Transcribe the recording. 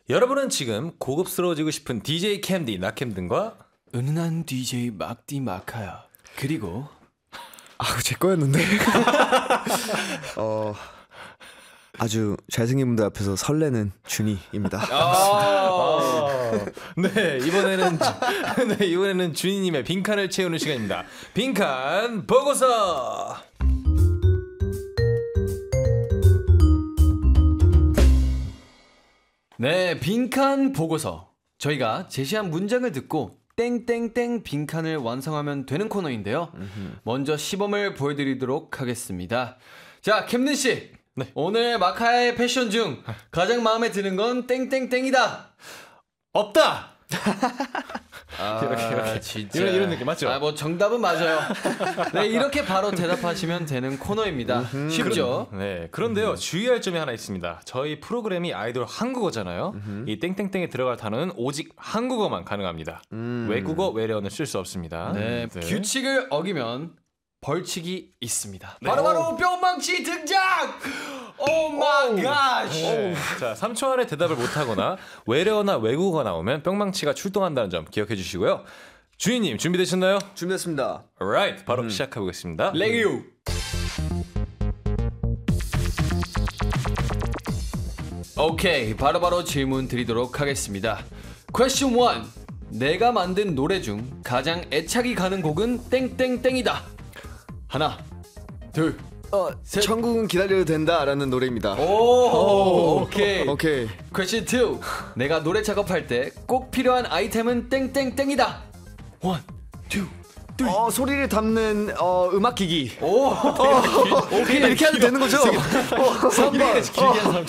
여러분은 지금 고급스러워지고 싶은 DJ 캠디 나캠든과 은은한 DJ 막디 마카야. 그리고 제 거였는데. 아주 잘생긴 분들 앞에서 설레는 준이입니다. 네, 이번에는 준이님의 빈칸을 채우는 시간입니다. 빈칸 보고서. 네, 빈칸 보고서. 저희가 제시한 문장을 듣고 땡땡땡 빈칸을 완성하면 되는 코너인데요. 먼저 시범을 보여드리도록 하겠습니다. 자, 캠든 씨. 네. 오늘 마카의 패션 중 가장 마음에 드는 건 땡땡땡이다. 없다. 이렇게 진짜 이런 느낌 맞죠? 뭐 정답은 맞아요. 네, 이렇게 바로 대답하시면 되는 코너입니다. 쉽죠? 네, 그런데요 주의할 점이 하나 있습니다. 저희 프로그램이 아이돌 한국어잖아요. 이 땡땡땡에 들어갈 단어는 오직 한국어만 가능합니다. 외국어 외래어는 쓸 수 없습니다. 네, 규칙을 어기면 벌칙이 있습니다. 바로바로 뿅망치 등장! 오 마이 갓! 자, 3초 안에 대답을 못하거나 외래어나 외국어가 나오면 뿅망치가 출동한다는 점 기억해 주시고요. 주인님 준비되셨나요? 준비했습니다. Alright, 바로 시작해 보겠습니다. 레기우. 오케이, 바로바로 질문 드리도록 하겠습니다. Question 1. 내가 만든 노래 중 가장 애착이 가는 곡은 땡땡땡이다. 하나, 둘, 셋. 천국은 기다려도 된다라는 노래입니다. 오케이. Question 2. 내가 노래 작업할 때 꼭 필요한 아이템은 땡땡땡이다. 1, 2, 3. 소리를 담는 음악기기. 오케이. 이렇게 하면 되는 거죠? 3번.